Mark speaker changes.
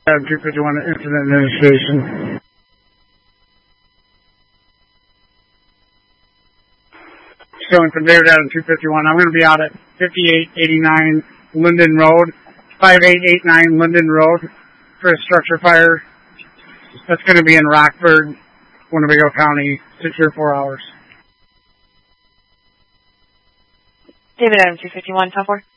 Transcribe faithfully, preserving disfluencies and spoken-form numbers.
Speaker 1: two fifty-one Incident Administration. Showing from David Adam two fifty-one. I'm going to be out at fifty-eight eighty-nine Linden Road, five eight eight nine Linden Road for a structure fire. That's going to be in Rockford, Winnebago County, six or four hours.
Speaker 2: David Adam two fifty-one, top four.